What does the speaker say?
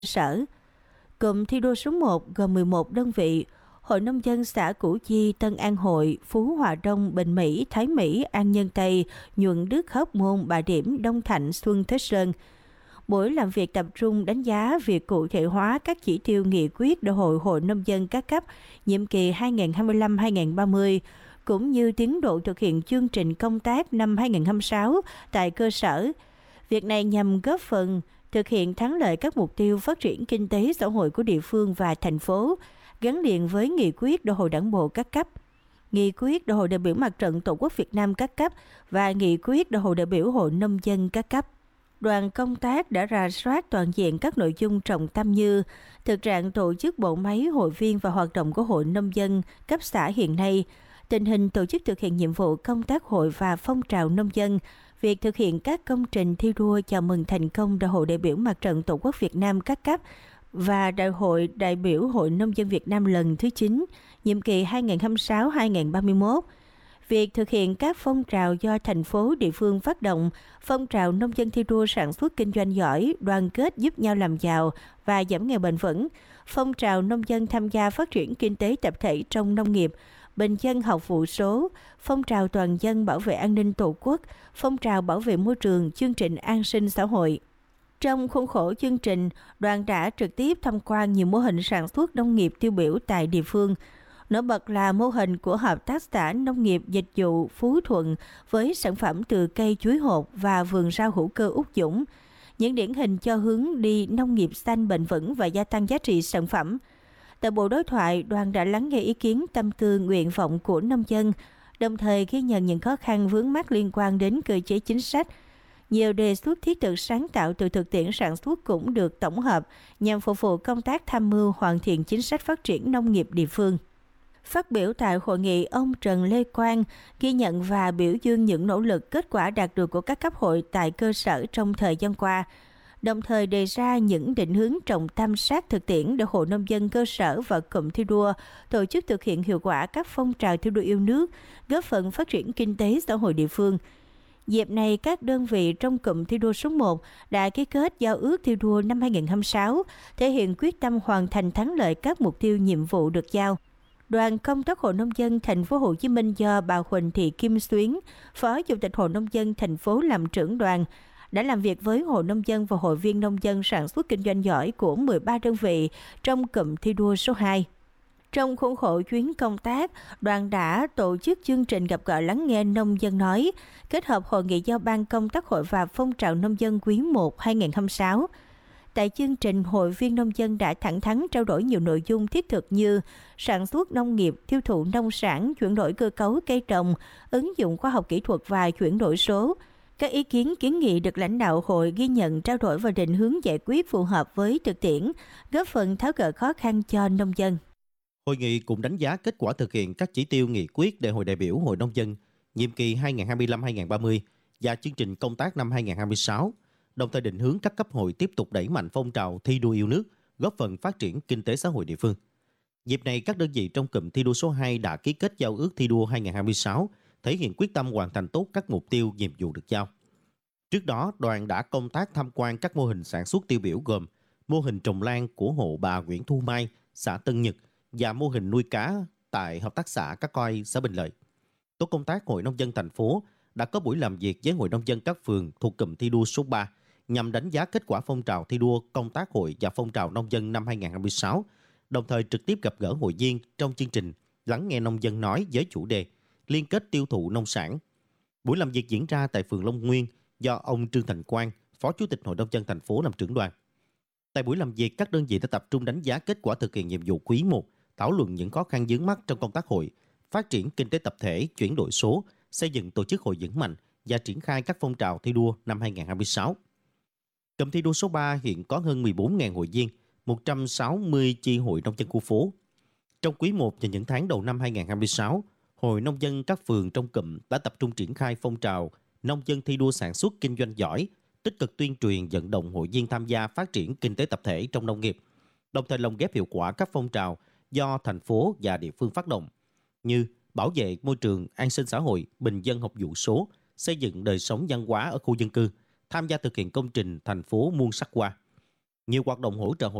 sở. Cụm thi đua số 1 gồm 11 đơn vị: Hội Nông dân xã Củ Chi, Tân An Hội, Phú Hòa Đông, Bình Mỹ, Thái Mỹ, An Nhân Tây, Nhuận Đức, Hóc Môn, Bà Điểm, Đông Thạnh, Xuân, Thới Sơn. Buổi làm việc tập trung đánh giá việc cụ thể hóa các chỉ tiêu nghị quyết Đại hội Hội Nông dân các cấp nhiệm kỳ 2025-2030, cũng như tiến độ thực hiện chương trình công tác năm 2026 tại cơ sở. Việc này nhằm góp phần thực hiện thắng lợi các mục tiêu phát triển kinh tế xã hội của địa phương và thành phố, gắn liền với nghị quyết Đại hội Đảng bộ các cấp, nghị quyết Đại hội đại biểu Mặt trận Tổ quốc Việt Nam các cấp và nghị quyết Đại hội đại biểu Hội Nông dân các cấp. Đoàn công tác đã rà soát toàn diện các nội dung trọng tâm như thực trạng tổ chức bộ máy, hội viên và hoạt động của Hội Nông dân cấp xã hiện nay, tình hình tổ chức thực hiện nhiệm vụ công tác hội và phong trào nông dân, việc thực hiện các công trình thi đua chào mừng thành công Đại hội đại biểu Mặt trận Tổ quốc Việt Nam các cấp và Đại hội đại biểu Hội Nông dân Việt Nam lần thứ 9, nhiệm kỳ 2026-2031. Việc thực hiện các phong trào do thành phố địa phương phát động, phong trào nông dân thi đua sản xuất kinh doanh giỏi, đoàn kết giúp nhau làm giàu và giảm nghèo bền vững, phong trào nông dân tham gia phát triển kinh tế tập thể trong nông nghiệp, bình dân học vụ số, phong trào toàn dân bảo vệ an ninh Tổ quốc, phong trào bảo vệ môi trường, chương trình an sinh xã hội. Trong khuôn khổ chương trình, đoàn đã trực tiếp tham quan nhiều mô hình sản xuất nông nghiệp tiêu biểu tại địa phương. Nổi bật là mô hình của Hợp tác xã Nông nghiệp Dịch vụ Phú Thuận với sản phẩm từ cây chuối hột và vườn rau hữu cơ Úc Dũng, những điển hình cho hướng đi nông nghiệp xanh bền vững và gia tăng giá trị sản phẩm. Tại buổi đối thoại, đoàn đã lắng nghe ý kiến, tâm tư, nguyện vọng của nông dân, đồng thời ghi nhận những khó khăn vướng mắc liên quan đến cơ chế chính sách. Nhiều đề xuất thiết thực sáng tạo từ thực tiễn sản xuất cũng được tổng hợp nhằm phục vụ công tác tham mưu hoàn thiện chính sách phát triển nông nghiệp địa phương. Phát biểu tại hội nghị, ông Trần Lê Quang ghi nhận và biểu dương những nỗ lực kết quả đạt được của các cấp hội tại cơ sở trong thời gian qua, đồng thời đề ra những định hướng trọng tâm sát thực tiễn để Hội Nông dân cơ sở và cụm thi đua tổ chức thực hiện hiệu quả các phong trào thi đua yêu nước, góp phần phát triển kinh tế xã hội địa phương. Dịp này, các đơn vị trong cụm thi đua số 1 đã ký kết giao ước thi đua năm 2026, thể hiện quyết tâm hoàn thành thắng lợi các mục tiêu nhiệm vụ được giao. Đoàn công tác Hội Nông dân thành phố Hồ Chí Minh do bà Huỳnh Thị Kim Xuyến, Phó Chủ tịch Hội Nông dân thành phố làm trưởng đoàn, đã làm việc với Hội Nông dân và hội viên nông dân sản xuất kinh doanh giỏi của 13 đơn vị trong cụm thi đua số 2. Trong khuôn khổ chuyến công tác, đoàn đã tổ chức chương trình gặp gỡ lắng nghe nông dân nói, kết hợp hội nghị do Ban công tác hội và phong trào nông dân quý 1 2026. Tại chương trình, hội viên nông dân đã thẳng thắn trao đổi nhiều nội dung thiết thực như sản xuất nông nghiệp, tiêu thụ nông sản, chuyển đổi cơ cấu cây trồng, ứng dụng khoa học kỹ thuật và chuyển đổi số. Các ý kiến kiến nghị được lãnh đạo hội ghi nhận, trao đổi và định hướng giải quyết phù hợp với thực tiễn, góp phần tháo gỡ khó khăn cho nông dân. Hội nghị cũng đánh giá kết quả thực hiện các chỉ tiêu nghị quyết Đại hội đại biểu Hội Nông dân nhiệm kỳ 2025-2030 và chương trình công tác năm 2026, đồng thời định hướng các cấp hội tiếp tục đẩy mạnh phong trào thi đua yêu nước, góp phần phát triển kinh tế xã hội địa phương. Dịp này, các đơn vị trong cụm thi đua số 2 đã ký kết giao ước thi đua 2026, thể hiện quyết tâm hoàn thành tốt các mục tiêu nhiệm vụ được giao. Trước đó, đoàn đã công tác tham quan các mô hình sản xuất tiêu biểu gồm mô hình trồng lan của hộ bà Nguyễn Thu Mai, xã Tân Nhật và mô hình nuôi cá tại Hợp tác xã Cá Coi, xã Bình Lợi. Tổ công tác Hội Nông dân thành phố đã có buổi làm việc với Hội Nông dân các phường thuộc cụm thi đua số 3 nhằm đánh giá kết quả phong trào thi đua công tác hội và phong trào nông dân năm 2026, đồng thời trực tiếp gặp gỡ hội viên trong chương trình lắng nghe nông dân nói với chủ đề liên kết tiêu thụ nông sản. Buổi làm việc diễn ra tại phường Long Nguyên do ông Trương Thành Quang, Phó Chủ tịch Hội Nông dân thành phố làm trưởng đoàn. Tại buổi làm việc, các đơn vị đã tập trung đánh giá kết quả thực hiện nhiệm vụ quý 1, thảo luận những khó khăn vướng mắc trong công tác hội, phát triển kinh tế tập thể, chuyển đổi số, xây dựng tổ chức hội vững mạnh và triển khai các phong trào thi đua năm 2026. Cụm thi đua số 3 hiện có hơn 14.000 hội viên, 160 chi hội nông dân khu phố. Trong quý 1 và những tháng đầu năm 2026, Hội Nông dân các phường trong cụm đã tập trung triển khai phong trào nông dân thi đua sản xuất kinh doanh giỏi, tích cực tuyên truyền vận động hội viên tham gia phát triển kinh tế tập thể trong nông nghiệp, đồng thời lồng ghép hiệu quả các phong trào do thành phố và địa phương phát động như bảo vệ môi trường, an sinh xã hội, bình dân học vụ số, xây dựng đời sống văn hóa ở khu dân cư, tham gia thực hiện công trình thành phố muôn sắc hoa. Nhiều hoạt động hỗ trợ hội